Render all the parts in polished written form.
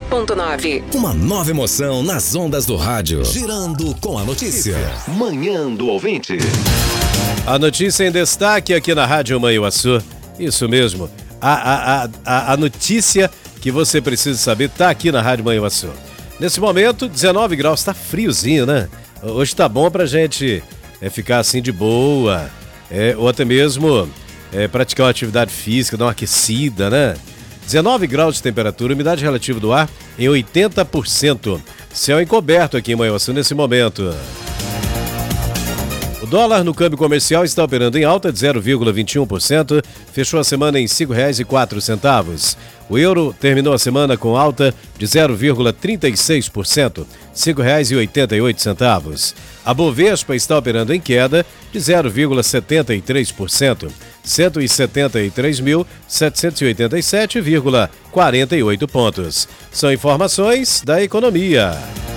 104.9. Uma nova emoção nas ondas do rádio. Girando com a notícia. Manhã do Ouvinte. A notícia em destaque aqui na Rádio Manhuaçu. Isso mesmo. A notícia que você precisa saber está aqui na Rádio Manhuaçu. Nesse momento, 19 graus, tá friozinho, né? Hoje tá bom pra gente ficar assim de boa, ou até mesmo praticar uma atividade física, dar uma aquecida, né? 19 graus de temperatura, umidade relativa do ar em 80%. Céu encoberto aqui em Manhuaçu nesse momento. O dólar no câmbio comercial está operando em alta de 0,21%, fechou a semana em R$ 5,04. O euro terminou a semana com alta de 0,36%, R$ 5,88. A Bovespa está operando em queda de 0,73%, 173.787,48 pontos. São informações da economia.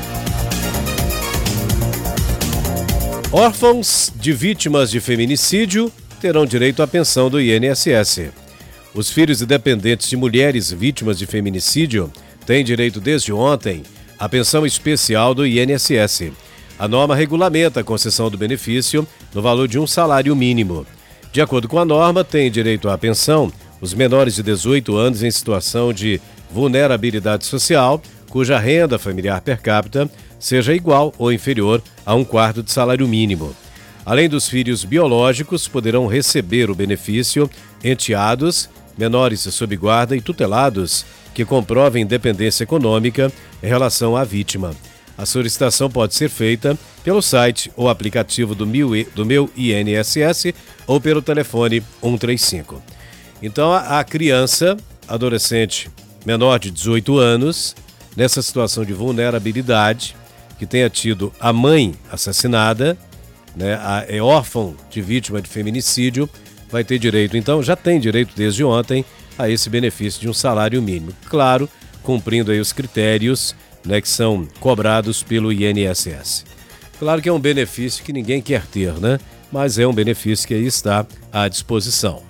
Órfãos de vítimas de feminicídio terão direito à pensão do INSS. Os filhos e dependentes de mulheres vítimas de feminicídio têm direito desde ontem à pensão especial do INSS. A norma regulamenta a concessão do benefício no valor de um salário mínimo. De acordo com a norma, têm direito à pensão os menores de 18 anos em situação de vulnerabilidade social, cuja renda familiar per capita seja igual ou inferior a 1/4 de salário mínimo. Além dos filhos biológicos, poderão receber o benefício enteados, menores sob guarda e tutelados que comprovem dependência econômica em relação à vítima. A solicitação pode ser feita pelo site ou aplicativo do Meu INSS ou pelo telefone 135. Então, a criança, adolescente menor de 18 anos, nessa situação de vulnerabilidade, que tenha tido a mãe assassinada, né, é órfão de vítima de feminicídio, vai ter direito, então já tem direito desde ontem a esse benefício de um salário mínimo. Claro, cumprindo aí os critérios, né, que são cobrados pelo INSS. Claro que é um benefício que ninguém quer ter, né? Mas é um benefício que aí está à disposição.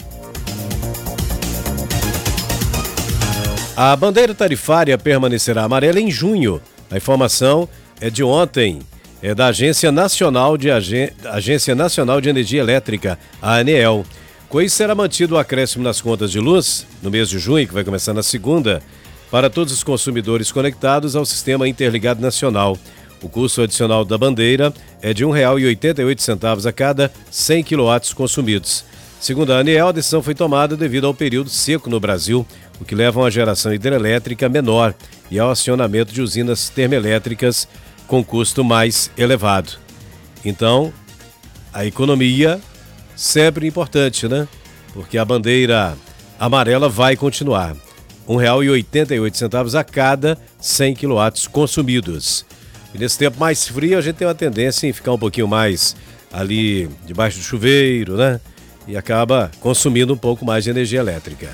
A bandeira tarifária permanecerá amarela em junho. A informação é de ontem, é da Agência Nacional de Energia Elétrica, a ANEEL. Com isso, será mantido o acréscimo nas contas de luz, no mês de junho, que vai começar na segunda, para todos os consumidores conectados ao Sistema Interligado Nacional. O custo adicional da bandeira é de R$ 1,88 a cada 100 kW consumidos. Segundo a ANEEL, a decisão foi tomada devido ao período seco no Brasil, o que leva a uma geração hidrelétrica menor e ao acionamento de usinas termoelétricas com custo mais elevado. Então, a economia sempre importante, né? Porque a bandeira amarela vai continuar. R$ 1,88 a cada 100 kW consumidos. E nesse tempo mais frio, a gente tem uma tendência em ficar um pouquinho mais ali debaixo do chuveiro, né? E acaba consumindo um pouco mais de energia elétrica.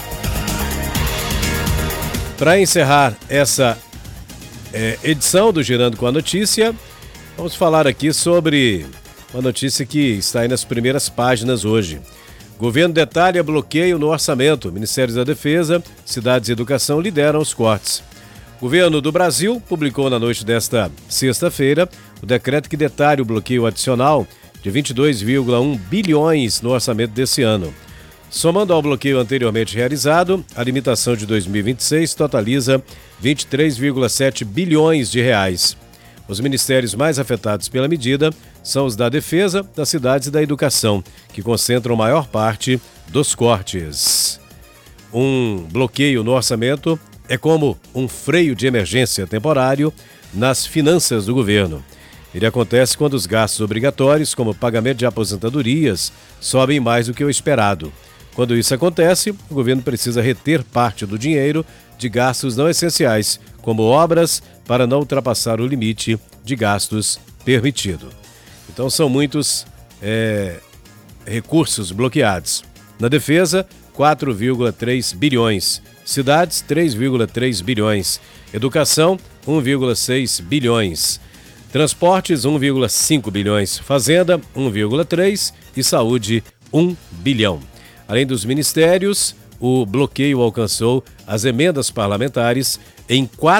Para encerrar essa edição do Girando com a Notícia, vamos falar aqui sobre uma notícia que está aí nas primeiras páginas hoje. Governo detalha bloqueio no orçamento. Ministérios da Defesa, Cidades e Educação lideram os cortes. O Governo do Brasil publicou na noite desta sexta-feira o decreto que detalha o bloqueio adicional de 22,1 bilhões no orçamento desse ano. Somando ao bloqueio anteriormente realizado, a limitação de 2026 totaliza 23,7 bilhões de reais. Os ministérios mais afetados pela medida são os da Defesa, das Cidades e da Educação, que concentram maior parte dos cortes. Um bloqueio no orçamento é como um freio de emergência temporário nas finanças do governo. Ele acontece quando os gastos obrigatórios, como pagamento de aposentadorias, sobem mais do que o esperado. Quando isso acontece, o governo precisa reter parte do dinheiro de gastos não essenciais, como obras, para não ultrapassar o limite de gastos permitido. Então são muitos recursos bloqueados. Na Defesa, 4,3 bilhões. Cidades, 3,3 bilhões. Educação, 1,6 bilhões. Transportes, 1,5 bilhões. Fazenda, 1,3 e Saúde, 1 bilhão. Além dos ministérios, o bloqueio alcançou as emendas parlamentares em